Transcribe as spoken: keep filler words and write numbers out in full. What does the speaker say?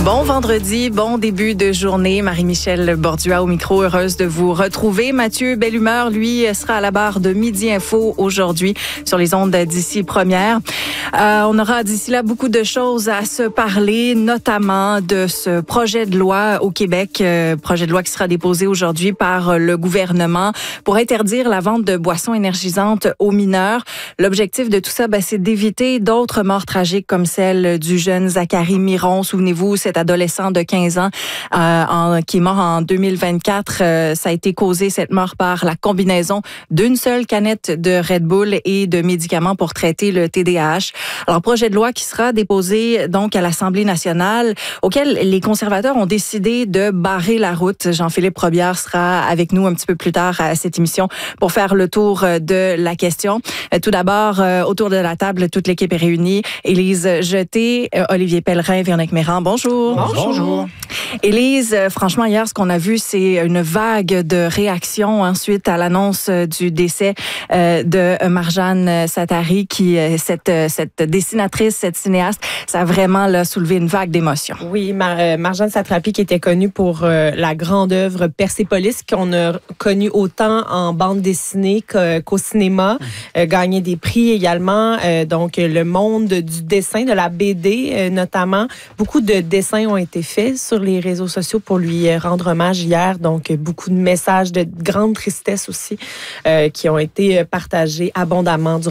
Bon vendredi, bon début de journée. Marie-Michel Bordua au micro, heureuse de vous retrouver. Mathieu Bellumeur, lui, sera à la barre de Midi Info aujourd'hui sur les ondes d'ici première. Euh, on aura d'ici là beaucoup de choses à se parler, notamment de ce projet de loi au Québec, euh, projet de loi qui sera déposé aujourd'hui par le gouvernement pour interdire la vente de boissons énergisantes aux mineurs. L'objectif de tout ça, ben, c'est d'éviter d'autres morts tragiques comme celle du jeune Zachary Miron. Souvenez-vous, cet adolescent de quinze ans euh, en, qui est mort en deux mille vingt-quatre. Euh, ça a été causé, cette mort, par la combinaison d'une seule canette de Red Bull et de médicaments pour traiter le T D A H. Alors, projet de loi qui sera déposé donc à l'Assemblée nationale, auquel les conservateurs ont décidé de barrer la route. Jean-Philippe Robillard sera avec nous un petit peu plus tard à cette émission pour faire le tour de la question. Tout d'abord, euh, autour de la table, toute l'équipe est réunie. Élise Jeté, euh, Olivier Pellerin, Véronique Méran, bonjour. Bonjour. Bonjour. Élise, euh, franchement, hier, ce qu'on a vu, c'est une vague de réactions ensuite à l'annonce du décès euh, de Marjane Sattari, qui, euh, cette, cette dessinatrice, cette cinéaste, ça a vraiment là, soulevé une vague d'émotions. Oui, Mar- euh, Marjane Sattari, qui était connue pour euh, la grande œuvre Persépolis, qu'on a connue autant en bande dessinée qu'au cinéma, euh, gagné des prix également. Euh, donc, le monde du dessin, de la B D euh, notamment. Beaucoup de dessins ont été faits sur les réseaux sociaux pour lui rendre hommage hier. Donc, beaucoup de messages de grande tristesse aussi euh, qui ont été partagés abondamment durant